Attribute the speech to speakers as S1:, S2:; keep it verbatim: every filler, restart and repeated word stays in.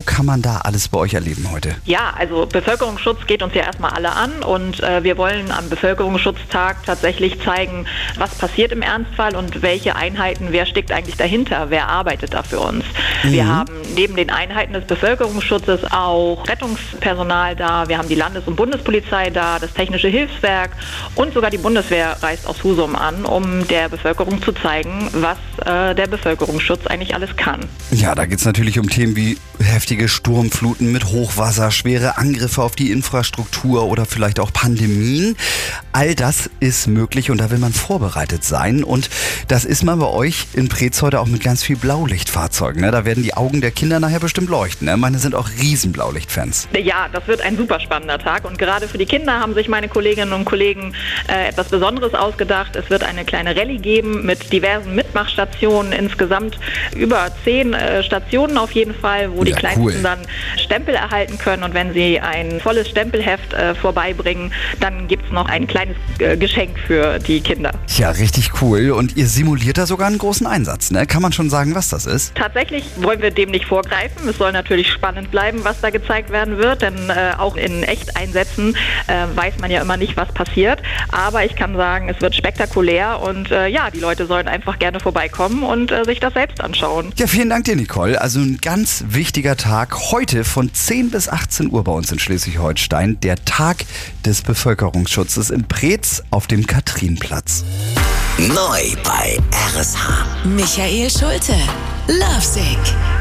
S1: kann man da alles bei euch erleben heute?
S2: Ja, also Bevölkerungsschutz geht uns ja erstmal alle an und äh, wir wollen am Bevölkerungsschutztag tatsächlich zeigen, was passiert im Ernstfall und welche Einheiten, wer steckt eigentlich dahinter, wer arbeitet da für uns. Mhm. Wir haben neben den Einheiten des Bevölkerungsschutzes auch Rettungspersonal da, wir haben die Landes- und Bundespolizei da, das Technische Hilfswerk und sogar die Bundeswehr reist aus Husum an, um der Bevölkerung zu zeigen, was äh, der Bevölkerungsschutz eigentlich alles kann.
S1: Ja, da geht es natürlich um Themen wie heftige Sturmfluten mit Hochwasser, schwere Angriffe auf die Infrastruktur oder vielleicht auch Pandemien. All das ist möglich und da will man vorbereitet sein. Und das ist man bei euch in Preetz heute auch mit ganz viel Blaulichtfahrzeugen. Ne? Da werden die Augen der Kinder nachher bestimmt leuchten. Ne? Meine sind auch riesen Blaulichtfans.
S2: Ja, das wird ein super spannender Tag und gerade für die Kinder haben sich meine Kolleginnen und Kollegen äh, etwas Besonderes ausgedacht. Es wird eine kleine Rallye geben mit diversen Mitmachstationen, insgesamt über zehn äh, Stationen auf jeden Fall, wo die
S1: Ja,
S2: Kleinsten
S1: cool.
S2: dann Stempel erhalten können und wenn sie ein volles Stempelheft äh, vorbeibringen, dann gibt es noch ein kleines äh, Geschenk für die Kinder.
S1: Ja, richtig cool. Und ihr simuliert da sogar einen großen Einsatz. Ne? Kann man schon sagen, was das ist?
S2: Tatsächlich wollen wir dem nicht vorgreifen. Es soll natürlich spannend bleiben, was da gezeigt werden wird, denn äh, auch in Echteinsätzen äh, weiß man ja immer nicht, was passiert. Aber ich kann sagen, es wird spektakulär und äh, ja, die Leute sollen einfach gerne vorbeikommen und äh, sich das selbst anschauen.
S1: Ja, vielen Dank dir, Nicole. Also ein ganz wichtiger Tag heute von zehn bis achtzehn Uhr bei uns in Schleswig-Holstein. Der Tag des Bevölkerungsschutzes in Preetz auf dem Katrinplatz.
S3: Neu bei R S H.
S4: Michael Schulte. Lovesick.